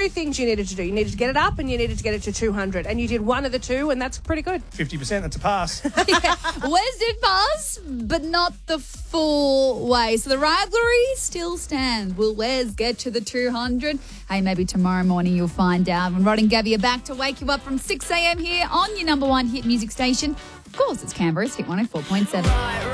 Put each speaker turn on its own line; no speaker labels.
two things you needed to do. You needed to get it up and you needed to get it to 200. And you did one of the two, and that's pretty good.
50%, that's a pass.
Wes did pass, but not the full way. So the rivalry still stands. Will Wes get to the 200? Hey, maybe tomorrow morning you'll find out. When Rod and Gabby are back to wake you up from 6 a.m. here on your number one hit music station. Of course, it's Canberra's Hit 104.7.